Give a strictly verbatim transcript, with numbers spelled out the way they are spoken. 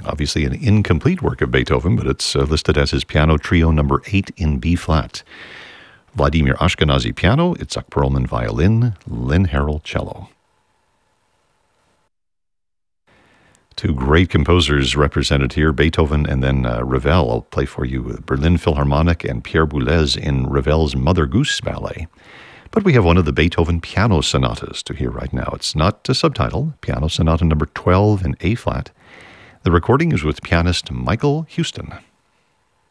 Obviously an incomplete work of Beethoven, but it's uh, listed as his piano trio number eight in B-flat. Vladimir Ashkenazy piano, Itzhak Perlman violin, Lynn Harrell cello. Two great composers represented here, Beethoven and then uh, Ravel. I'll play for you Berlin Philharmonic and Pierre Boulez in Ravel's Mother Goose Ballet. But we have one of the Beethoven piano sonatas to hear right now. It's not a subtitle, Piano Sonata number twelve in A-flat. The recording is with pianist Michael Houston.